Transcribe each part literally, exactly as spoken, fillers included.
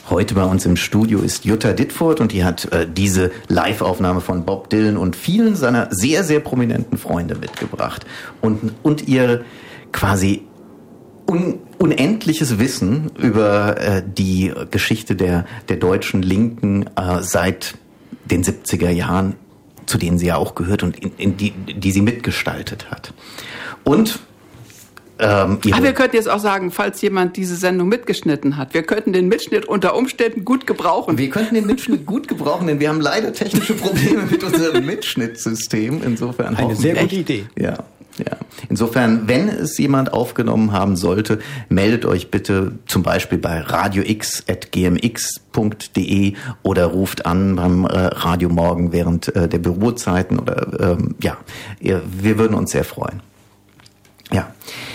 Heute bei uns im Studio ist Jutta Dittfurt und die hat äh, diese Live-Aufnahme von Bob Dylan und vielen seiner sehr, sehr prominenten Freunde mitgebracht. Und, und ihr quasi un, unendliches Wissen über äh, die Geschichte der, der deutschen Linken äh, seit den siebziger Jahren, zu denen sie ja auch gehört und in, in die, die sie mitgestaltet hat. Und Ähm, Ach, wir könnten jetzt auch sagen, falls jemand diese Sendung mitgeschnitten hat, wir könnten den Mitschnitt unter Umständen gut gebrauchen. Wir könnten den Mitschnitt gut gebrauchen, denn wir haben leider technische Probleme mit unserem Mitschnittsystem. Insofern eine sehr gute Idee. Ja, ja. Insofern, wenn es jemand aufgenommen haben sollte, meldet euch bitte zum Beispiel bei radio x at g m x punkt d e oder ruft an beim äh, Radio Morgen während äh, der Bürozeiten oder ähm, ja, wir würden uns sehr freuen. Ja.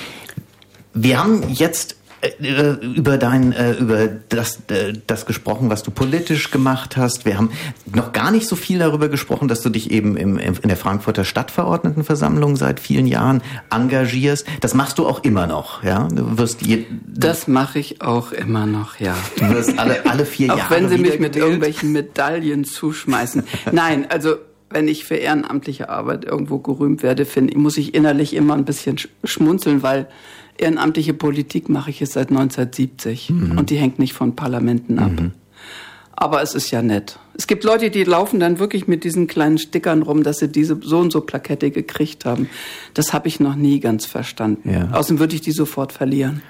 Wir haben jetzt äh, über dein äh, über das äh, das gesprochen, was du politisch gemacht hast. Wir haben noch gar nicht so viel darüber gesprochen, dass du dich eben im, im in der Frankfurter Stadtverordnetenversammlung seit vielen Jahren engagierst. Das machst du auch immer noch, ja? Du wirst je, das mache ich auch immer noch, ja. Du wirst alle alle vier auch Jahre auch wenn sie mich mit gewählt. irgendwelchen Medaillen zuschmeißen. Nein, also wenn ich für ehrenamtliche Arbeit irgendwo gerühmt werde, finde, muss ich innerlich immer ein bisschen schmunzeln, weil ehrenamtliche Politik mache ich jetzt seit neunzehnhundertsiebzig mhm. und die hängt nicht von Parlamenten ab. Mhm. Aber es ist ja nett. Es gibt Leute, die laufen dann wirklich mit diesen kleinen Stickern rum, dass sie diese so und so Plakette gekriegt haben. Das habe ich noch nie ganz verstanden. Ja. Außerdem würde ich die sofort verlieren.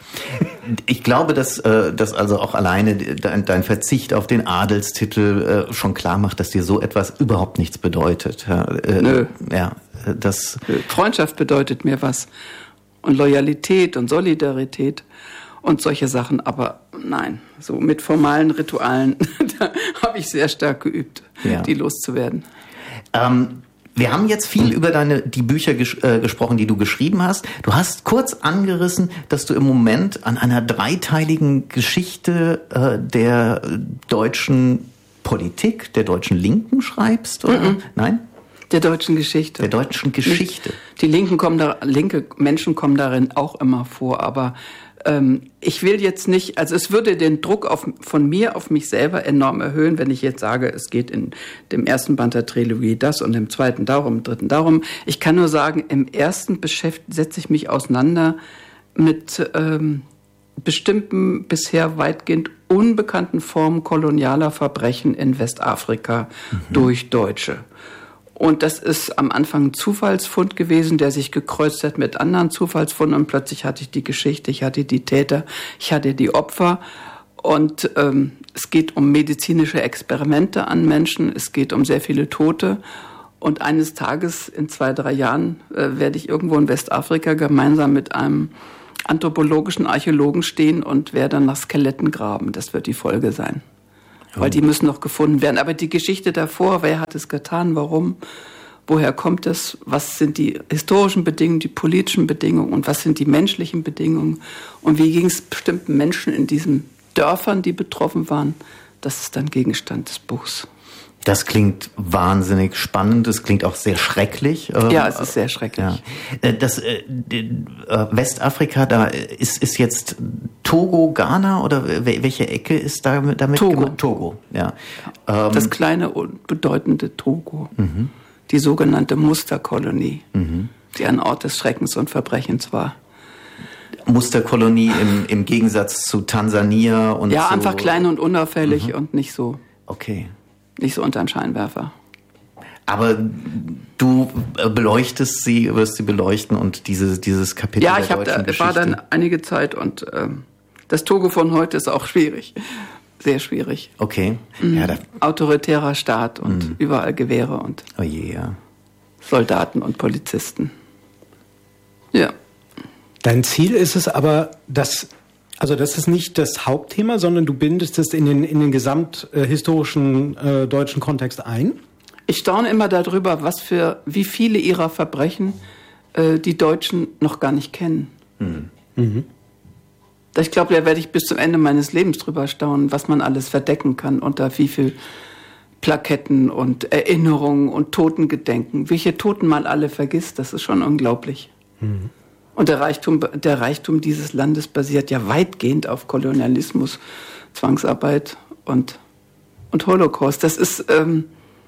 Ich glaube, dass, äh, dass also auch alleine dein, dein Verzicht auf den Adelstitel äh, schon klar macht, dass dir so etwas überhaupt nichts bedeutet. Ja, äh, Nö. Ja, das Freundschaft bedeutet mir was. Und Loyalität und Solidarität und solche Sachen. Aber nein, so mit formalen Ritualen, da habe ich sehr stark geübt, ja. die loszuwerden. Ähm, wir haben jetzt viel über deine die Bücher ges- äh, gesprochen, die du geschrieben hast. Du hast kurz angerissen, dass du im Moment an einer dreiteiligen Geschichte äh, der deutschen Politik, der deutschen Linken schreibst, oder? Mm-mm. Nein? Der deutschen Geschichte. Der deutschen Geschichte. Die Linken kommen da, linke Menschen kommen darin auch immer vor, aber ähm, ich will jetzt nicht, also es würde den Druck auf, von mir auf mich selber enorm erhöhen, wenn ich jetzt sage, es geht in dem ersten Band der Trilogie das und im zweiten darum, im dritten darum. Ich kann nur sagen, im ersten beschäft, setze ich mich auseinander mit ähm, bestimmten bisher weitgehend unbekannten Formen kolonialer Verbrechen in Westafrika mhm. durch Deutsche. Und das ist am Anfang ein Zufallsfund gewesen, der sich gekreuzt hat mit anderen Zufallsfunden. Und plötzlich hatte ich die Geschichte, ich hatte die Täter, ich hatte die Opfer. Und ähm, es geht um medizinische Experimente an Menschen, es geht um sehr viele Tote. Und eines Tages, in zwei, drei Jahren, äh, werde ich irgendwo in Westafrika gemeinsam mit einem anthropologischen Archäologen stehen und werde nach Skeletten graben. Das wird die Folge sein. Weil die müssen noch gefunden werden. Aber die Geschichte davor, wer hat es getan, warum, woher kommt es, was sind die historischen Bedingungen, die politischen Bedingungen und was sind die menschlichen Bedingungen und wie ging es bestimmten Menschen in diesen Dörfern, die betroffen waren, das ist dann Gegenstand des Buchs. Das klingt wahnsinnig spannend, es klingt auch sehr schrecklich. Ja, es ist sehr schrecklich. Ja. Das äh, Westafrika, da ist, ist jetzt Togo, Ghana oder welche Ecke ist da damit? Togo. Gemacht? Togo, ja. Das kleine und bedeutende Togo. Mhm. Die sogenannte Musterkolonie, mhm. die ein Ort des Schreckens und Verbrechens war. Musterkolonie im, im Gegensatz zu Tansania und ja, so. einfach klein und unauffällig mhm. und nicht so. Okay. Nicht so unter den Scheinwerfer. Aber du beleuchtest sie, wirst sie beleuchten und diese, dieses Kapitel ja, der ich hab deutschen da, Geschichte. war dann einige Zeit und ähm, das Togo von heute ist auch schwierig. Sehr schwierig. Okay. Mhm. Ja, da autoritärer Staat und mhm. überall Gewehre und oh je, ja. Soldaten und Polizisten. Ja. Dein Ziel ist es aber, dass Also das ist nicht das Hauptthema, sondern du bindest es in den, in den gesamthistorischen äh, deutschen Kontext ein? Ich staune immer darüber, was für, wie viele ihrer Verbrechen äh, die Deutschen noch gar nicht kennen. Mhm. Mhm. Ich glaube, da werde ich bis zum Ende meines Lebens drüber staunen, was man alles verdecken kann, unter wie viel Plaketten und Erinnerungen und Totengedenken. Welche Toten man alle vergisst, das ist schon unglaublich. Mhm. Und der Reichtum, der Reichtum dieses Landes basiert ja weitgehend auf Kolonialismus, Zwangsarbeit und, und Holocaust. Das ist ähm,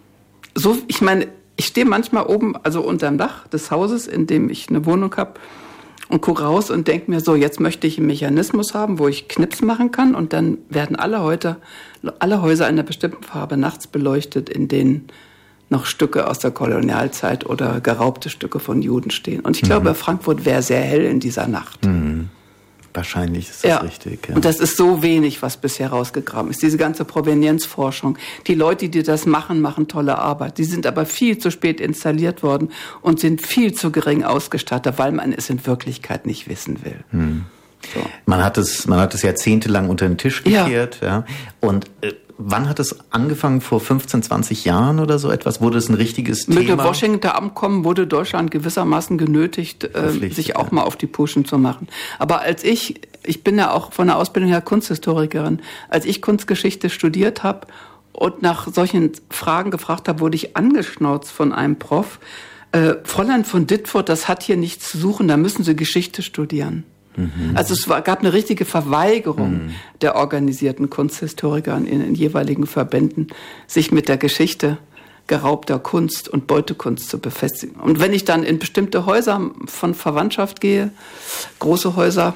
so, ich meine, ich stehe manchmal oben, also unterm Dach des Hauses, in dem ich eine Wohnung habe, und gucke raus und denke mir so, jetzt möchte ich einen Mechanismus haben, wo ich Knips machen kann, und dann werden alle heute, alle Häuser einer bestimmten Farbe nachts beleuchtet, in denen noch Stücke aus der Kolonialzeit oder geraubte Stücke von Juden stehen. Und ich glaube, mhm. Frankfurt wäre sehr hell in dieser Nacht. Mhm. Wahrscheinlich ist das ja. richtig. Ja. Und das ist so wenig, was bisher rausgegraben ist. Diese ganze Provenienzforschung. Die Leute, die das machen, machen tolle Arbeit. Die sind aber viel zu spät installiert worden und sind viel zu gering ausgestattet, weil man es in Wirklichkeit nicht wissen will. Hm. So. Man hat es, man hat es jahrzehntelang unter den Tisch gekehrt. Ja. Ja. Und äh, wann hat es angefangen? Vor fünfzehn, zwanzig Jahren oder so etwas? Wurde es ein richtiges Mit Thema? Mit dem Washingtoner Abkommen wurde Deutschland gewissermaßen genötigt, äh, sich auch ja. mal auf die Puschen zu machen. Aber als ich, ich bin ja auch von der Ausbildung her Kunsthistorikerin, als ich Kunstgeschichte studiert habe und nach solchen Fragen gefragt habe, wurde ich angeschnauzt von einem Prof. Äh, Fräulein von Ditfurth, das hat hier nichts zu suchen, da müssen Sie Geschichte studieren. Mhm. Also es war, gab eine richtige Verweigerung mhm. der organisierten Kunsthistoriker in den jeweiligen Verbänden, sich mit der Geschichte geraubter Kunst und Beutekunst zu befestigen. Und wenn ich dann in bestimmte Häuser von Verwandtschaft gehe, große Häuser,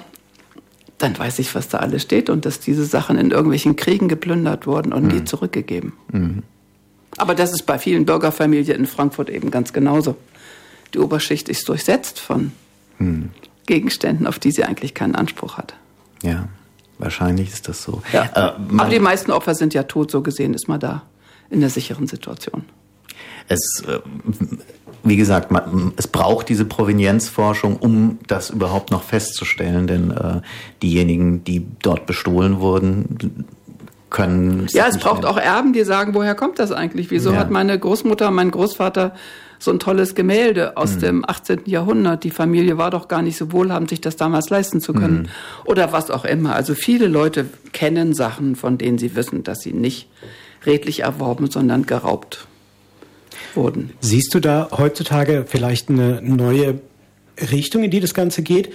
dann weiß ich, was da alles steht und dass diese Sachen in irgendwelchen Kriegen geplündert wurden und mhm. nie zurückgegeben. Mhm. Aber das ist bei vielen Bürgerfamilien in Frankfurt eben ganz genauso. Die Oberschicht ist durchsetzt von mhm. Gegenständen, auf die sie eigentlich keinen Anspruch hat. Ja, wahrscheinlich ist das so. Ja. Äh, Aber die meisten Opfer sind ja tot, so gesehen ist man da in der sicheren Situation. Es, äh, wie gesagt, man, es braucht diese Provenienzforschung, um das überhaupt noch festzustellen, denn äh, diejenigen, die dort bestohlen wurden, können... Ja, es braucht auch Erben, die sagen, woher kommt das eigentlich? Wieso ja. hat meine Großmutter, mein Großvater so ein tolles Gemälde aus mhm. dem achtzehnten Jahrhundert. Die Familie war doch gar nicht so wohlhabend, sich das damals leisten zu können. Mhm. Oder was auch immer. Also viele Leute kennen Sachen, von denen sie wissen, dass sie nicht redlich erworben, sondern geraubt wurden. Siehst du da heutzutage vielleicht eine neue Richtung, in die das Ganze geht?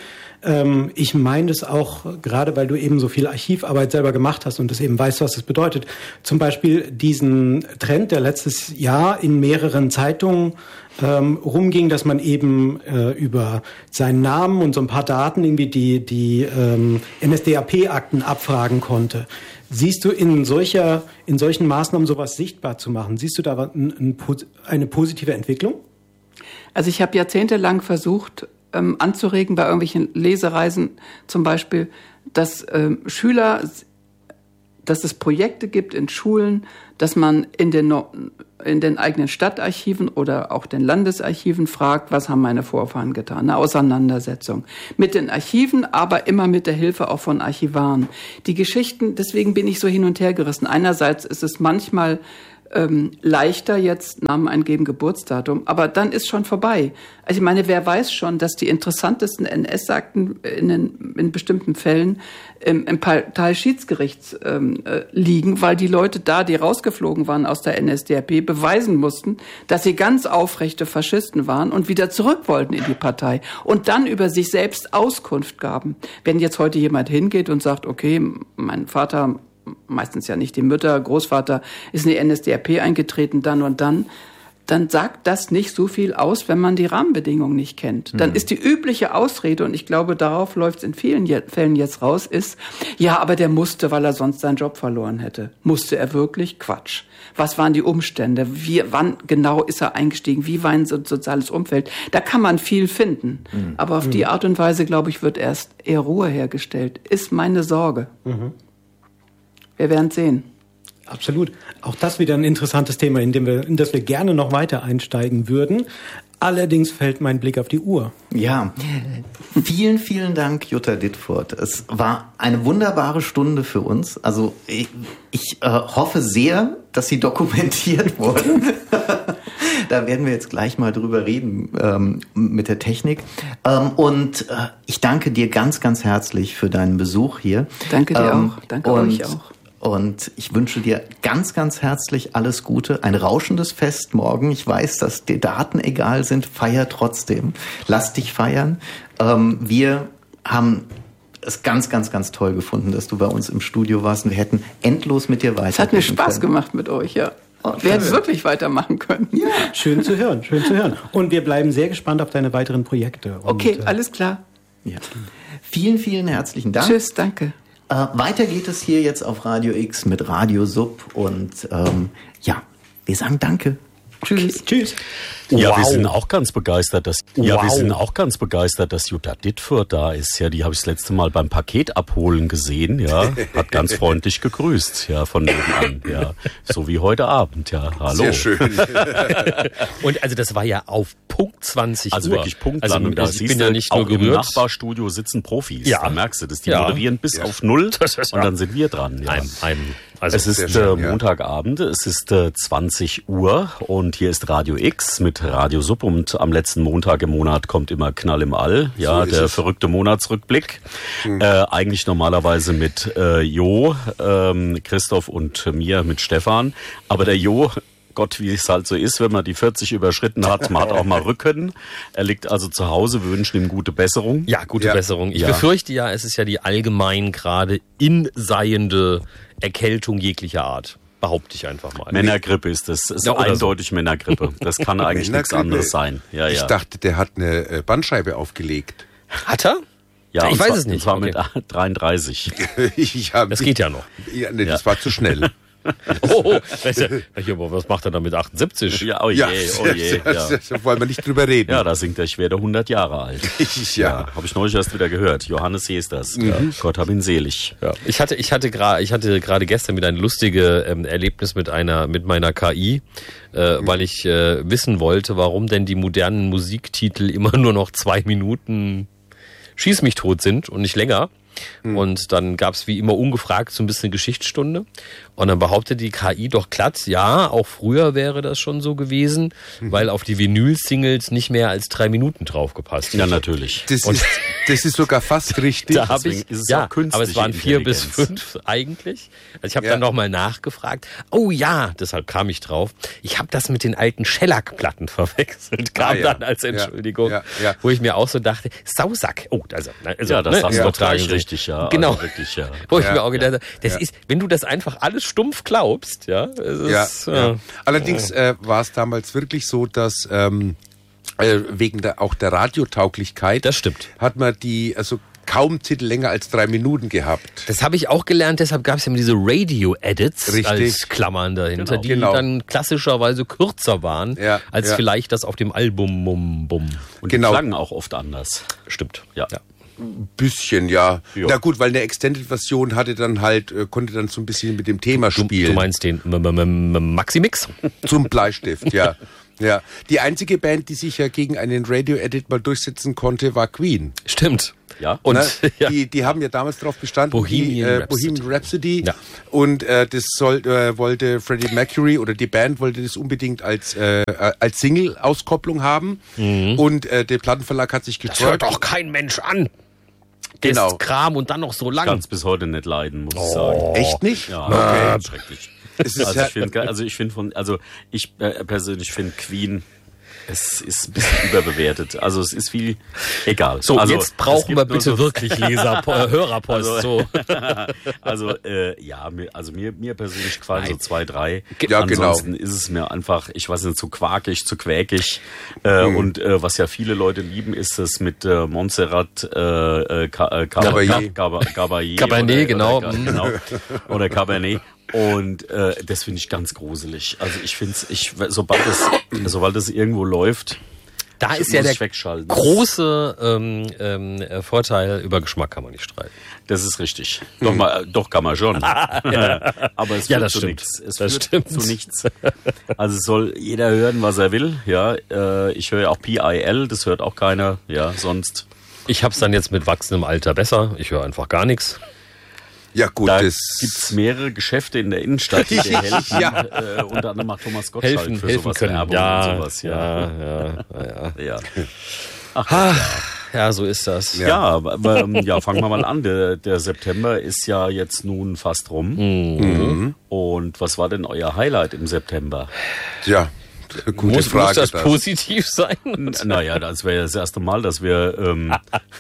Ich meine das auch, gerade weil du eben so viel Archivarbeit selber gemacht hast und das eben weißt, was das bedeutet. Zum Beispiel diesen Trend, der letztes Jahr in mehreren Zeitungen ähm, rumging, dass man eben äh, über seinen Namen und so ein paar Daten irgendwie die, die ähm, N S D A P-Akten abfragen konnte. Siehst du in solcher, in solchen Maßnahmen sowas sichtbar zu machen? Siehst du da ein, ein, eine positive Entwicklung? Also ich habe jahrzehntelang versucht, Ähm, anzuregen bei irgendwelchen Lesereisen zum Beispiel, dass ähm, Schüler, dass es Projekte gibt in Schulen, dass man in den, in den eigenen Stadtarchiven oder auch den Landesarchiven fragt, was haben meine Vorfahren getan? Eine Auseinandersetzung mit den Archiven, aber immer mit der Hilfe auch von Archivaren. Die Geschichten, deswegen bin ich so hin und her gerissen. Einerseits ist es manchmal Ähm, leichter jetzt Namen eingeben, Geburtsdatum, aber dann ist schon vorbei. Also ich meine, wer weiß schon, dass die interessantesten N S-Akten in, in bestimmten Fällen im, im Parteischiedsgericht ähm, äh, liegen, weil die Leute da, die rausgeflogen waren aus der N S D A P, beweisen mussten, dass sie ganz aufrechte Faschisten waren und wieder zurück wollten in die Partei und dann über sich selbst Auskunft gaben. Wenn jetzt heute jemand hingeht und sagt, okay, mein Vater, meistens ja nicht die Mütter, Großvater ist in die N S D A P eingetreten, dann und dann, dann sagt das nicht so viel aus, wenn man die Rahmenbedingungen nicht kennt. Dann mhm. ist die übliche Ausrede, und ich glaube, darauf läuft es in vielen Fällen jetzt raus, ist, ja, aber der musste, weil er sonst seinen Job verloren hätte. Musste er wirklich? Quatsch. Was waren die Umstände? Wie, wann genau ist er eingestiegen? Wie war ein so, soziales Umfeld? Da kann man viel finden. Mhm. Aber auf mhm. die Art und Weise, glaube ich, wird erst eher Ruhe hergestellt. Ist meine Sorge. Mhm. Wir werden sehen. Absolut. Auch das wieder ein interessantes Thema, in dem wir, in das wir gerne noch weiter einsteigen würden. Allerdings fällt mein Blick auf die Uhr. Ja, vielen, vielen Dank, Jutta Ditfurth. Es war eine wunderbare Stunde für uns. Also ich, ich äh, hoffe sehr, dass sie dokumentiert wurde. Da werden wir jetzt gleich mal drüber reden ähm, mit der Technik. Ähm, und äh, ich danke dir ganz, ganz herzlich für deinen Besuch hier. Danke dir ähm, auch. Danke und, euch auch. Und ich wünsche dir ganz, ganz herzlich alles Gute. Ein rauschendes Fest morgen. Ich weiß, dass die Daten egal sind. Feier trotzdem. Lass dich feiern. Ähm, wir haben es ganz, ganz, ganz toll gefunden, dass du bei uns im Studio warst. Und wir hätten endlos mit dir weiter. Es hat mir Spaß können. gemacht mit euch, ja. Oh, wir hätten wirklich weitermachen können. Ja, schön zu hören, schön zu hören. Und wir bleiben sehr gespannt auf deine weiteren Projekte. Und, okay, alles klar. Ja. Vielen, vielen herzlichen Dank. Tschüss, danke. Äh, weiter geht es hier jetzt auf Radio X mit Radio Sub. Und ähm, ja, wir sagen Danke. Tschüss. Okay. Tschüss. Ja, wow. wir sind auch ganz begeistert, dass ja, wow. wir sind auch ganz begeistert, dass Jutta Dittfurt da ist. Ja, die habe ich das letzte Mal beim Paket abholen gesehen. Ja, hat ganz freundlich gegrüßt. Ja, von nebenan. Ja, so wie heute Abend. Ja, hallo. Sehr schön. Und also das war ja auf Punkt zwanzig Also Uhr. wirklich Punktlandung. Also, Da ich siehst bin du, ja nicht auch nur gerührt. im Nachbarstudio sitzen Profis. Ja. Da merkst du das. Die Ja. moderieren bis Ja. auf null Das ist und wahr. dann sind wir dran. Ja. Ein, ein, also Es ist sehr schön, äh, ja. Montagabend, es ist äh, zwanzig Uhr und hier ist Radio X mit Radio Sub und am letzten Montag im Monat kommt immer Knall im All, ja, So ist der es. verrückte Monatsrückblick. Äh, eigentlich normalerweise mit äh, Jo, ähm, Christoph und mir mit Stefan, aber der Jo, Gott, wie es halt so ist, wenn man die vierzig überschritten hat, man hat auch mal Rücken. Er liegt also zu Hause, wir wünschen ihm gute Besserung. ja, gute Ja. Besserung. Ich Ja. befürchte ja, es ist ja die allgemein gerade inseiende Erkältung jeglicher Art. Behaupte ich einfach mal. Männergrippe ist das. Es ist Ja, oder eindeutig Männergrippe. Das kann eigentlich nichts Männergrippe. anderes sein. Ja, Ich ja. dachte, der hat eine äh, Bandscheibe aufgelegt. Hat er? Ja, ich und weiß zwar, es nicht. Und zwar Okay. mit dreiunddreißig. ich hab, Das geht ja noch. Ja, nee, das war zu schnell. Oh, oh. Das ist ja, ja, aber was macht er da mit achtundsiebzig? Ja, oh je, oh je. Ja. Da wollen wir nicht drüber reden. Ja, da singt er, ich werde hundert Jahre alt. Ja. Habe ich neulich erst wieder gehört. Johannes Jesters. Ja. Gott hab ihn selig. Ja. Ich hatte, ich hatte gerade, ich hatte gerade gestern wieder ein lustiges ähm, Erlebnis mit einer, mit meiner K I, äh, weil ich äh, wissen wollte, warum denn die modernen Musiktitel immer nur noch zwei Minuten Schieß mich tot sind und nicht länger. Und dann gab's wie immer ungefragt so ein bisschen Geschichtsstunde. Und dann behauptet die K I doch glatt, ja, auch früher wäre das schon so gewesen, weil auf die Vinyl-Singles nicht mehr als drei Minuten draufgepasst Ja, hätte. natürlich. Das ist, das ist sogar fast richtig. Da habe Deswegen ich, ist es ja, auch künstliche aber es waren vier bis Intelligenz. fünf eigentlich. Also ich habe Ja. dann nochmal nachgefragt. Oh ja, deshalb kam ich drauf. Ich habe das mit den alten Shellac-Platten verwechselt. Kam Ah, ja. dann als Ja. Entschuldigung, Ja, ja. wo ich mir auch so dachte, Sausack. Oh, also, also Ja, das ne, hast im du doch übertragenen gleich Sinne. richtig, ja. Genau. Also wirklich, ja. Wo ich Ja, mir auch gedacht ja, habe, das ja. ist, wenn du das einfach alles stumpf glaubst, ja, es Ja, ist, ja. äh, Allerdings äh, war es damals wirklich so, dass ähm, äh, wegen der auch der Radiotauglichkeit Das stimmt. hat man die also kaum Titel länger als drei Minuten gehabt. Das habe ich auch gelernt, deshalb gab es ja immer diese Radio-Edits Richtig. als Klammern dahinter, Genau. die Genau. dann klassischerweise kürzer waren, Ja, als ja. vielleicht das auf dem Album Bum Bum. Und Genau. die klangen auch oft anders. Stimmt. Ja. Bisschen, ja. Ja. Na gut, weil eine Extended-Version hatte dann halt, äh, konnte dann so ein bisschen mit dem Thema Du, spielen. du meinst den M- M- M- Maximix? Zum Bleistift, ja. Ja. Die einzige Band, die sich ja gegen einen Radio-Edit mal durchsetzen konnte, war Queen. Stimmt. Ja. Und Ne? ja. Die, die haben ja damals drauf bestanden, Bohemian die, äh, Rhapsody. Bohemian Rhapsody. Ja. Und äh, das soll, äh, wollte Freddie Mercury oder die Band wollte das unbedingt als, äh, als Single-Auskopplung haben. Und äh, der Plattenverlag hat sich Mhm. das hört gesträubt. doch kein Mensch an. Genau. Das Kram und dann noch so lang. Kann es bis heute nicht leiden, muss ich sagen. Echt nicht? Ja, Okay. ganz schrecklich. Es ist Also ja- ich finde, also ich finde von, also ich äh, persönlich finde Queen, es ist ein bisschen überbewertet. Also es ist viel egal. So, also, jetzt es brauchen gibt wir nur bitte so- wirklich Leser, äh, Hörerpost. Also, so. also äh, ja, mir, also mir, mir persönlich gefallen so zwei, drei. Ja, genau. Ansonsten ist es mir einfach, ich weiß nicht, zu quakig, zu quäkig. Äh, Mhm. Und äh, was ja viele Leute lieben, ist es mit äh, Montserrat äh, äh, Ka- äh, Ka- Caballé. Ka- Ka- Caballé Cabernet, oder, genau. Oder, genau. Oder Cabernet. Und äh, das finde ich ganz gruselig. Also ich finde es, ich, sobald es, sobald es irgendwo läuft, Da ich ist ja muss der ich wegschalten. große ähm, ähm, äh, Vorteil, über Geschmack kann man nicht streiten. Das ist richtig. Doch mal, doch kann man schon. Aber es Ja, führt das zu stimmt. nichts. Es Das führt stimmt. zu nichts. Also es soll jeder hören, was er will. Ja, äh, ich höre ja auch P I L, das hört auch keiner. Ja, sonst. Ich hab's dann jetzt mit wachsendem Alter besser. Ich höre einfach gar nichts. Ja gut, Da das gibt's mehrere Geschäfte in der Innenstadt, die dir helfen. Ja. Äh, unter anderem macht Thomas Gottschalk Helfen, für helfen sowas können. Werbung Ja, und sowas. Ja, ja, ja, ja, ja. ja. Ja, so ist das. Ja, aber, aber ähm, ja, fangen wir mal an. Der, der September ist ja jetzt nun fast rum. Mhm. Und was war denn euer Highlight im September? ja, Gute muss, Frage. muss das das. positiv sein? Naja, das wäre ja das erste Mal, dass wir, ähm,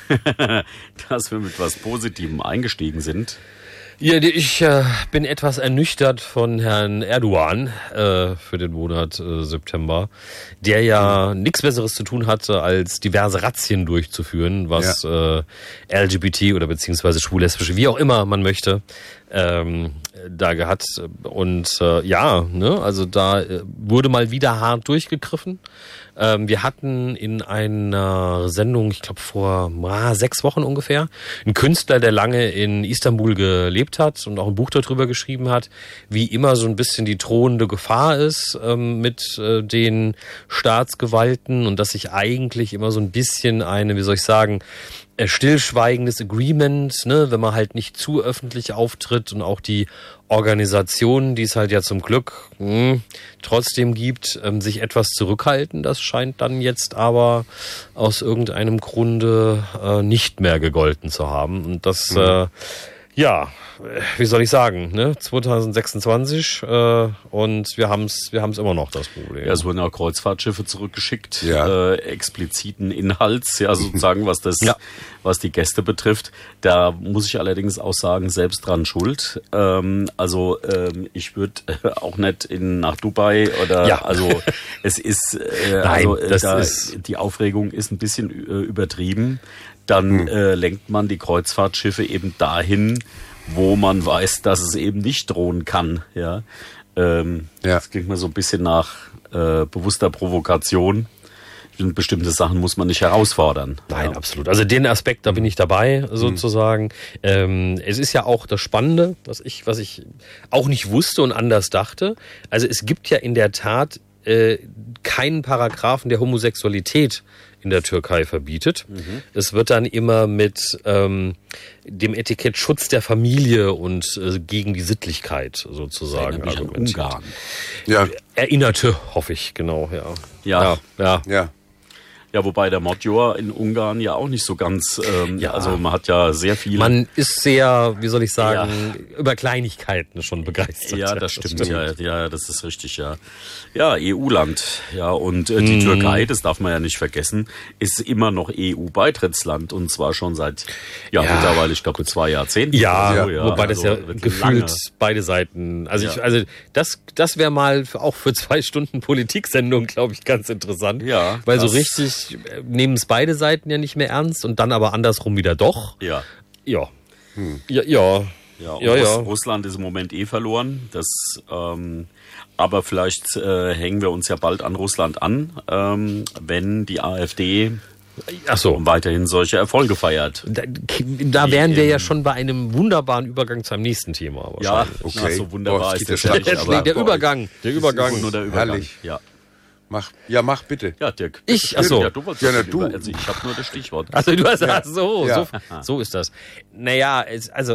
dass wir mit was Positivem eingestiegen sind. Ja, ich äh, bin etwas ernüchtert von Herrn Erdogan äh, für den Monat äh, September, der ja nichts Besseres zu tun hatte, als diverse Razzien durchzuführen, was ja. äh, L G B T oder beziehungsweise schwul, lesbische, wie auch immer man möchte, ähm, da gehabt. Und äh, ja, ne, also da äh, wurde mal wieder hart durchgegriffen. Ähm, wir hatten in einer Sendung, ich glaube vor ah, sechs Wochen ungefähr, einen Künstler, der lange in Istanbul gelebt hat und auch ein Buch darüber geschrieben hat, wie immer so ein bisschen die drohende Gefahr ist ähm, mit äh, den Staatsgewalten und dass sich eigentlich immer so ein bisschen eine, wie soll ich sagen, stillschweigendes Agreement, ne, wenn man halt nicht zu öffentlich auftritt und auch die Organisationen, die es halt ja zum Glück mh, trotzdem gibt, ähm, sich etwas zurückhalten. Das scheint dann jetzt aber aus irgendeinem Grunde äh, nicht mehr gegolten zu haben. Und das, mhm. äh, ja, wie soll ich sagen, ne, zwanzig sechsundzwanzig äh, und wir haben's, wir haben's immer noch das Problem. Ja, es wurden ja Kreuzfahrtschiffe zurückgeschickt, ja. äh, expliziten Inhalts, ja, sozusagen, was das, ja. was die Gäste betrifft. Da muss ich allerdings auch sagen, selbst dran schuld. Ähm, also ähm, ich würde äh, auch nicht in nach Dubai oder ja. also es ist äh, Nein, also äh, das da, ist die Aufregung ist ein bisschen äh, übertrieben. Dann hm. äh, lenkt man die Kreuzfahrtschiffe eben dahin, wo man weiß, dass es eben nicht drohen kann. Ja, ähm, ja. Das klingt mir so ein bisschen nach äh, bewusster Provokation. Und bestimmte Sachen muss man nicht herausfordern. Nein, ja. absolut. Also den Aspekt, da bin ich dabei, sozusagen. Mhm. Ähm, es ist ja auch das Spannende, was ich, was ich auch nicht wusste und anders dachte. Also es gibt ja in der Tat äh, keinen Paragraphen der Homosexualität in der Türkei verbietet. Mhm. Es wird dann immer mit ähm, dem Etikett Schutz der Familie und äh, gegen die Sittlichkeit sozusagen argumentiert. Ungarn. Ja. Erinnerte, hoffe ich, genau, ja. Ja, ja. ja. Ja. Ja, wobei der Mordjur in Ungarn ja auch nicht so ganz, ähm, ja. also man hat ja sehr viele. Man ist sehr, wie soll ich sagen, ja. über Kleinigkeiten schon begeistert. Ja, das stimmt, das stimmt. ja, ja, das ist richtig, ja. Ja, E U-Land, ja, und äh, die mm. Türkei, das darf man ja nicht vergessen, ist immer noch E U-Beitrittsland und zwar schon seit, ja, ja. mittlerweile, ich glaube, zwei Jahrzehnten. Ja, so, ja. wobei also, das ja gefühlt lange. beide Seiten, also ja. ich, also das, das wäre mal auch für zwei Stunden Politiksendung, glaube ich, ganz interessant. Ja. Weil so richtig nehmen es beide Seiten ja nicht mehr ernst und dann aber andersrum wieder doch. Ja. Ja. Hm. Ja, ja. Ja, ja, ja. Russland ist im Moment eh verloren. Das, ähm, aber vielleicht äh, hängen wir uns ja bald an Russland an, ähm, wenn die AfD Ach so. weiterhin solche Erfolge feiert. Da, da wären wir ja schon bei einem wunderbaren Übergang zu einem nächsten Thema. Ja, okay. Na, so wunderbar Boah, ist das ja nicht. Aber der Übergang, der Übergang. Nur der Übergang. Herrlich. Ja. Mach, ja, mach bitte. Ja, Dirk. Ich, ach so. Ja, du wolltest ja, na, du. Also ich habe nur das Stichwort. Also du hast, ja. ach so, ja. so, so ist das. Naja, es, also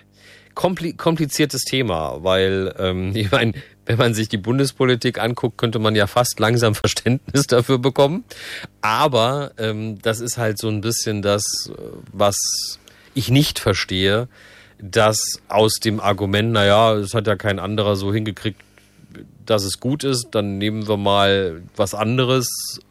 kompli- kompliziertes Thema, weil ähm, ich meine, wenn man sich die Bundespolitik anguckt, könnte man ja fast langsam Verständnis dafür bekommen. Aber ähm, das ist halt so ein bisschen das, was ich nicht verstehe, dass aus dem Argument, naja, es hat ja kein anderer so hingekriegt, dass es gut ist, dann nehmen wir mal was anderes,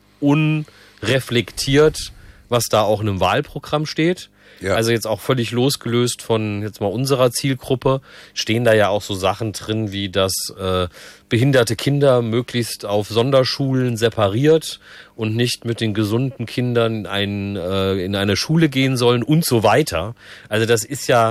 unreflektiert, was da auch in einem Wahlprogramm steht. Ja. Also jetzt auch völlig losgelöst von jetzt mal unserer Zielgruppe, stehen da ja auch so Sachen drin, wie dass äh, behinderte Kinder möglichst auf Sonderschulen separiert und nicht mit den gesunden Kindern in, ein, äh, in eine Schule gehen sollen und so weiter. Also das ist ja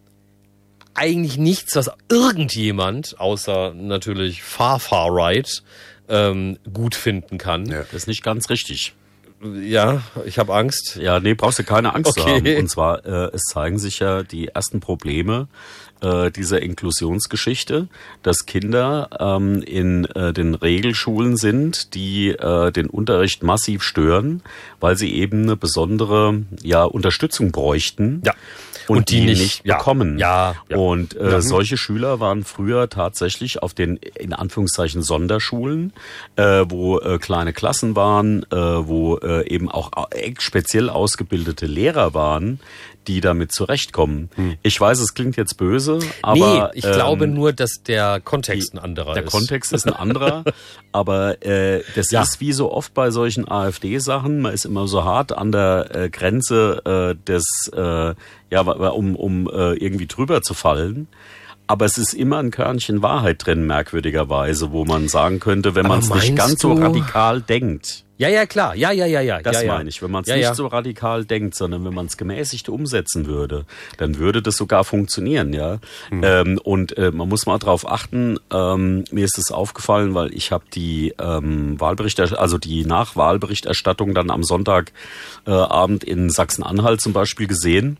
eigentlich nichts, was irgendjemand, außer natürlich far, far right, ähm, gut finden kann. Ja. Das ist nicht ganz richtig. Ja, ich habe Angst. Ja, nee, brauchst du keine Angst okay. zu haben. Und zwar, äh, es zeigen sich ja die ersten Probleme äh, dieser Inklusionsgeschichte, dass Kinder ähm, in äh, den Regelschulen sind, die äh, den Unterricht massiv stören, weil sie eben eine besondere ja, Unterstützung bräuchten. Ja. Und, und die, die nicht, nicht ja, bekommen. Ja, ja. Und äh, mhm. solche Schüler waren früher tatsächlich auf den, in Anführungszeichen, Sonderschulen, äh, wo äh, kleine Klassen waren, äh, wo äh, eben auch speziell ausgebildete Lehrer waren, die damit zurechtkommen. Hm. Ich weiß, es klingt jetzt böse, aber... Nee, ich ähm, glaube nur, dass der Kontext ein anderer der ist. Der Kontext ist ein anderer, aber äh, das ja. ist wie so oft bei solchen AfD-Sachen, man ist immer so hart an der äh, Grenze äh, des, äh, ja, um, um äh, irgendwie drüber zu fallen. Aber es ist immer ein Körnchen Wahrheit drin, merkwürdigerweise, wo man sagen könnte, wenn man es nicht ganz du? so radikal denkt. Ja, ja, klar. Ja, ja, ja, ja. Das ja, meine ich. Wenn man es ja, nicht ja. so radikal denkt, sondern wenn man es gemäßigt umsetzen würde, dann würde das sogar funktionieren, ja. Hm. Ähm, und äh, man muss mal drauf achten, ähm, mir ist es aufgefallen, weil ich habe die ähm, Wahlberichterstattung, also die Nachwahlberichterstattung dann am Sonntagabend äh, in Sachsen-Anhalt zum Beispiel gesehen.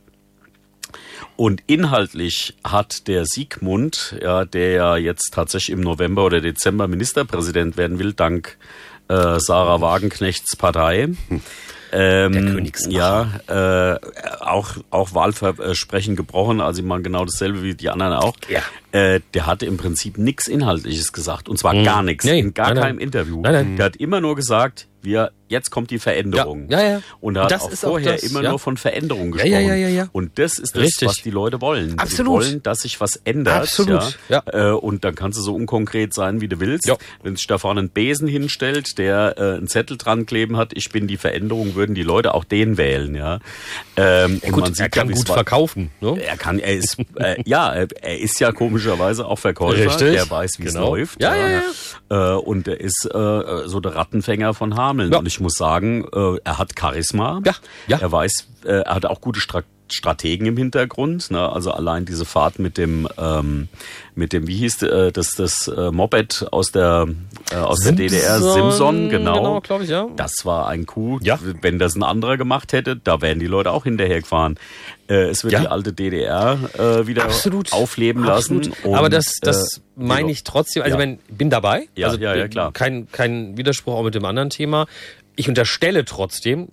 Und inhaltlich hat der Siegmund, ja, der ja jetzt tatsächlich im November oder Dezember Ministerpräsident werden will, dank äh, Sarah Wagenknechts Partei, ähm, ja, äh, auch auch Wahlversprechen gebrochen, also ich meine genau dasselbe wie die anderen auch. Ja. Äh, der hatte im Prinzip nichts Inhaltliches gesagt und zwar mhm. gar nichts, nee, in gar nein, keinem nein. Interview. Nein, nein. Der hat immer nur gesagt, wir jetzt kommt die Veränderung. Ja, ja, ja. Und er hat das auch ist vorher auch das, immer ja. nur von Veränderung gesprochen. Ja, ja, ja, ja. Und das ist das, Richtig. was die Leute wollen. Absolut. Sie wollen, dass sich was ändert. Absolut. Ja. Ja. Äh, und dann kannst du so unkonkret sein, wie du willst. Ja. Wenn sich da vorne ein Besen hinstellt, der äh, einen Zettel dran kleben hat, ich bin die Veränderung, würden die Leute auch den wählen. Ja. Ähm, Ja, und gut, man sieht er kann ja, gut war. verkaufen. Ne? Er kann, er ist, äh, ja, er ist ja komischerweise auch Verkäufer. Richtig. Der weiß, wie es Genau. läuft. Ja, ja, ja. Äh, und er ist äh, so der Rattenfänger von Hameln. Ja. Und ich muss sagen, äh, er hat Charisma. Ja, ja. Er weiß, äh, er hat auch gute Stra- Strategen im Hintergrund. Ne? Also allein diese Fahrt mit dem, ähm, mit dem, wie hieß äh, das, das äh, Moped aus der äh, aus Simson, der D D R, Simson, genau. Genau, glaube ich, ja. Das war ein Coup. Ja. Wenn das ein anderer gemacht hätte, da wären die Leute auch hinterher gefahren. Äh, es wird Ja. die alte D D R äh, wieder Absolut. aufleben Absolut. lassen. Und, Aber das, das äh, meine ich trotzdem. Also ja. ich mein, bin dabei. Ja, also, ja, ja, klar. Kein, kein Widerspruch auch mit dem anderen Thema. Ich unterstelle trotzdem,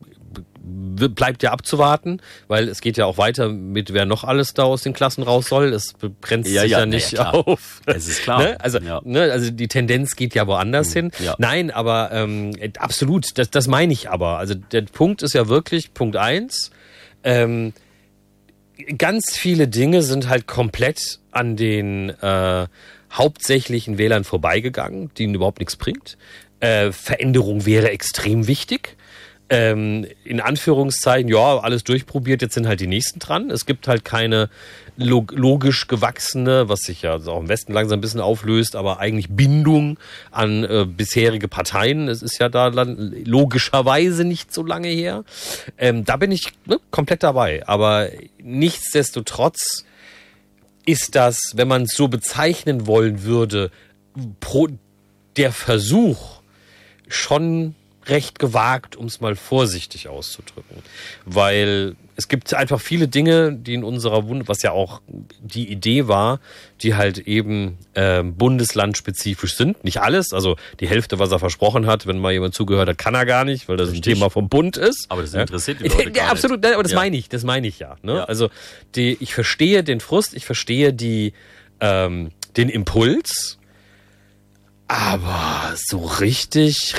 bleibt ja abzuwarten, weil es geht ja auch weiter mit, wer noch alles da aus den Klassen raus soll. Es begrenzt Ja, sich ja, ja na nicht ja, klar. auf. Es ist klar. Ne? Also, Ja. ne? also die Tendenz geht ja woanders hin. Ja. Nein, aber ähm, absolut, das, das meine ich aber. Also der Punkt ist ja wirklich, Punkt eins, ähm, ganz viele Dinge sind halt komplett an den äh, hauptsächlichen Wählern vorbeigegangen, die ihnen überhaupt nichts bringt. Äh, Veränderung wäre extrem wichtig. Ähm, in Anführungszeichen, ja, alles durchprobiert, jetzt sind halt die Nächsten dran. Es gibt halt keine log- logisch gewachsene, was sich ja auch im Westen langsam ein bisschen auflöst, aber eigentlich Bindung an äh, bisherige Parteien. Es ist ja da dann logischerweise nicht so lange her. Ähm, da bin ich ne, komplett dabei. Aber nichtsdestotrotz ist das, wenn man es so bezeichnen wollen würde, pro der Versuch schon recht gewagt, um es mal vorsichtig auszudrücken. Weil es gibt einfach viele Dinge, die in unserer Wund, was ja auch die Idee war, die halt eben äh, bundeslandspezifisch sind. Nicht alles, also die Hälfte, was er versprochen hat, wenn mal jemand zugehört hat, kann er gar nicht, weil das Richtig. ein Thema vom Bund ist. Aber das ja? interessiert die Leute gar Ja, nicht. absolut, aber das Ja. meine ich, das meine ich ja. Ne? Ja. Also die, ich verstehe den Frust, ich verstehe die, ähm, den Impuls, aber so richtig